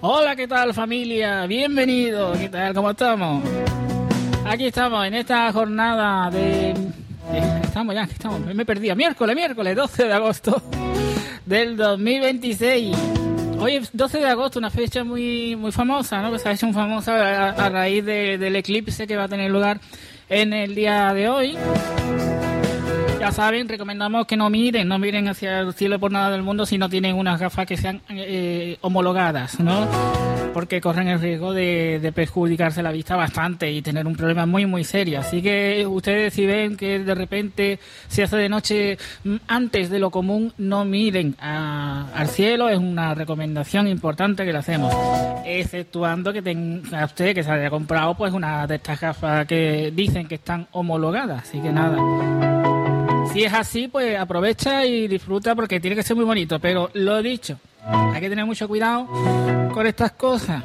Hola, ¿qué tal, familia? Bienvenidos. ¿Qué tal? ¿Cómo estamos? Aquí estamos en esta jornada de... Estamos, me he perdido. Miércoles, 12 de agosto del 2026. Hoy es 12 de agosto, una fecha muy famosa, ¿no? Que se ha hecho muy famosa a raíz del eclipse que va a tener lugar en el día de hoy. Ya saben, recomendamos que no miren hacia el cielo por nada del mundo si no tienen unas gafas que sean homologadas, ¿no? Porque corren el riesgo de perjudicarse la vista bastante y tener un problema muy serio. Así que ustedes, si ven que de repente se hace de noche antes de lo común, no miren al cielo. Es una recomendación importante que le hacemos, exceptuando que tenga usted que se haya comprado pues una de estas gafas que dicen que están homologadas. Así que nada, si es así, pues aprovecha y disfruta, porque tiene que ser muy bonito. Pero lo dicho, hay que tener mucho cuidado con estas cosas.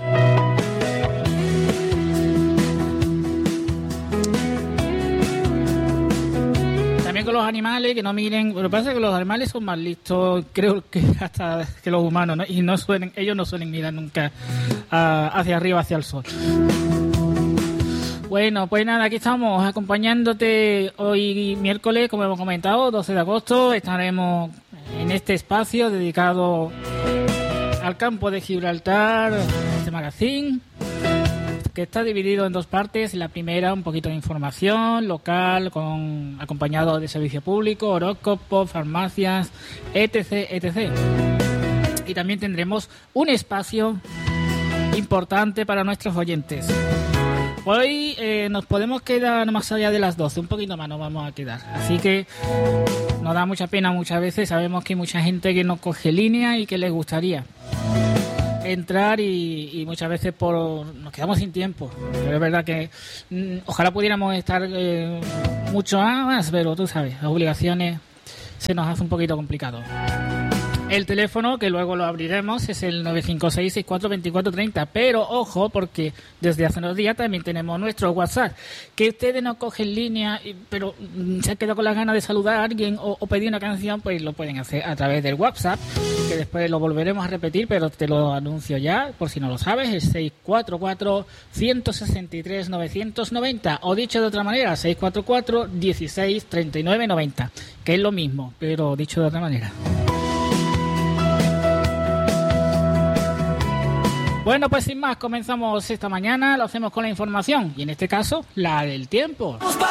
También con los animales, que no miren. Lo que pasa es que los animales son más listos, creo que hasta que los humanos, ¿no? Y ellos no suelen mirar nunca hacia arriba, hacia el sol. Bueno, pues nada, aquí estamos acompañándote hoy miércoles, como hemos comentado, 12 de agosto. Estaremos en este espacio dedicado al campo de Gibraltar, este magazine, que está dividido en dos partes. La primera, un poquito de información local, acompañado de servicio público, horóscopo, farmacias, etc. Y también tendremos un espacio importante para nuestros oyentes. Hoy nos podemos quedar más allá de las 12, un poquito más nos vamos a quedar. Así que nos da mucha pena muchas veces. Sabemos que hay mucha gente que no coge línea y que les gustaría entrar y muchas veces nos quedamos sin tiempo. Pero es verdad que ojalá pudiéramos estar mucho más, pero tú sabes, las obligaciones se nos hace un poquito complicado. El teléfono, que luego lo abriremos, es el 956-642430. Pero ojo, porque desde hace unos días también tenemos nuestro WhatsApp. Que ustedes no cogen línea, pero se han quedado con las ganas de saludar a alguien o pedir una canción, pues lo pueden hacer a través del WhatsApp, que después lo volveremos a repetir, pero te lo anuncio ya, por si no lo sabes, es 644-163-990. O dicho de otra manera, 644-16-39-90. Que es lo mismo, pero dicho de otra manera. Bueno, pues sin más, comenzamos esta mañana, lo hacemos con la información, y en este caso, la del tiempo.